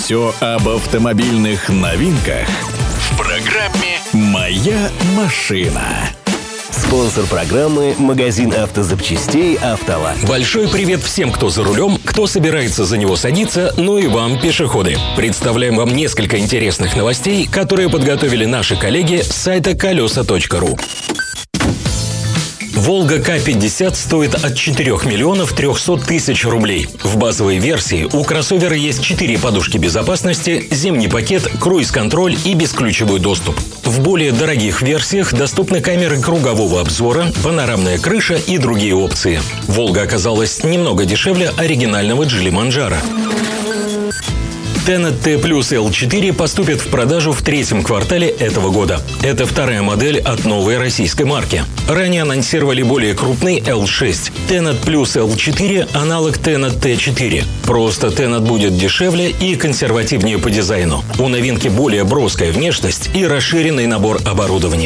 Все об автомобильных новинках в программе «Моя машина». Спонсор программы – магазин автозапчастей «Автолайн». Большой привет всем, кто за рулем, кто собирается за него садиться, ну и вам, пешеходы. Представляем вам несколько интересных новостей, которые подготовили наши коллеги с сайта колеса.ру. «Волга К-50» стоит от 4 миллионов 300 тысяч рублей. В базовой версии у кроссовера есть 4 подушки безопасности, зимний пакет, круиз-контроль и бесключевой доступ. В более дорогих версиях доступны камеры кругового обзора, панорамная крыша и другие опции. «Волга» оказалась немного дешевле оригинального Geely Manjaro. Tenat T+ L4 поступит в продажу в третьем квартале этого года. Это вторая модель от новой российской марки. Ранее анонсировали более крупный L6. Tenat Plus L4 – аналог Tenat T4. Просто Tenat будет дешевле и консервативнее по дизайну. У новинки более броская внешность и расширенный набор оборудования.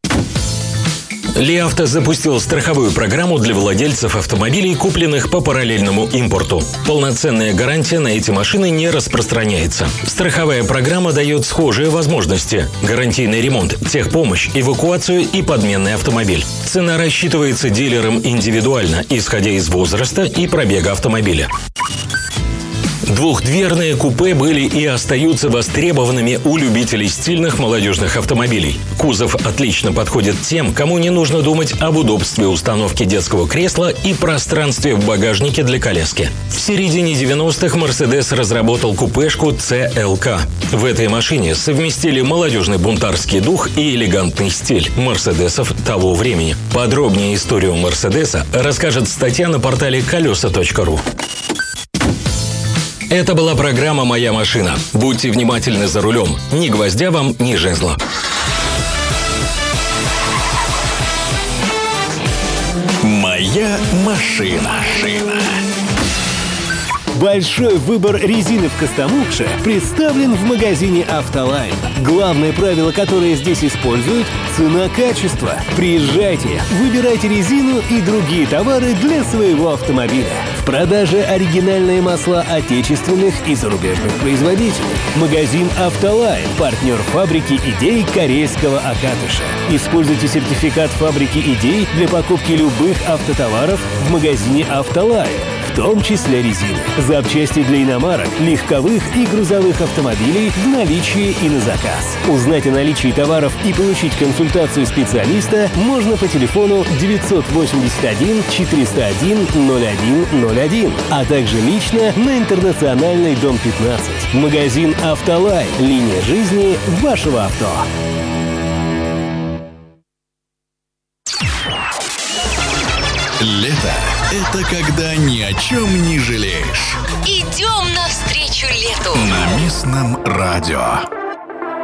Ли Авто запустил страховую программу для владельцев автомобилей, купленных по параллельному импорту. Полноценная гарантия на эти машины не распространяется. Страховая программа дает схожие возможности: гарантийный ремонт, техпомощь, эвакуацию и подменный автомобиль. Цена рассчитывается дилером индивидуально, исходя из возраста и пробега автомобиля. Двухдверные купе были и остаются востребованными у любителей стильных молодежных автомобилей. Кузов отлично подходит тем, кому не нужно думать об удобстве установки детского кресла и пространстве в багажнике для коляски. В середине 90-х Mercedes разработал купешку CLK. В этой машине совместили молодежный бунтарский дух и элегантный стиль мерседесов того времени. Подробнее историю Мерседеса расскажет статья на портале колеса.ру. Это была программа «Моя машина». Будьте внимательны за рулем. Ни гвоздя вам, ни жезла. «Моя машина». Большой выбор резины в Костомукше представлен в магазине «Автолайн». Главное правило, которое здесь используют – цена-качество. Приезжайте, выбирайте резину и другие товары для своего автомобиля. В продаже оригинальные масла отечественных и зарубежных производителей. Магазин «Автолайн» – партнер фабрики идей корейского Акатыша. Используйте сертификат фабрики идей для покупки любых автотоваров в магазине «Автолайн», в том числе резины. Запчасти для иномарок, легковых и грузовых автомобилей в наличии и на заказ. Узнать о наличии товаров и получить консультацию специалиста можно по телефону 981 401 0101, а также лично на Интернациональной, дом 15. Магазин «Автолайн». Линия жизни вашего авто. Лето – это когда ни о чем не жалеешь. Идем навстречу лету. На местном радио.